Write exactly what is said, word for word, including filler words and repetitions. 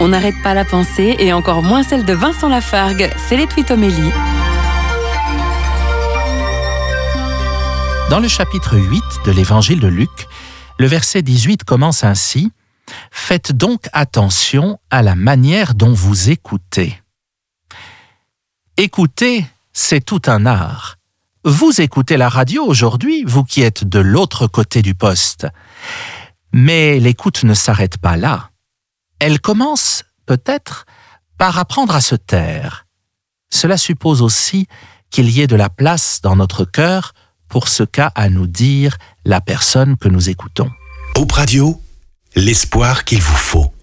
On n'arrête pas la pensée et encore moins celle de Vincent Lafargue. C'est les Twitomélie. Dans le chapitre huit de l'Évangile de Luc, le verset dix-huit commence ainsi : « Faites donc attention à la manière dont vous écoutez. » Écouter, c'est tout un art. Vous écoutez la radio aujourd'hui, vous qui êtes de l'autre côté du poste. Mais l'écoute ne s'arrête pas là. Elle commence, peut-être, par apprendre à se taire. Cela suppose aussi qu'il y ait de la place dans notre cœur pour ce qu'a à nous dire la personne que nous écoutons. Hope Radio, l'espoir qu'il vous faut.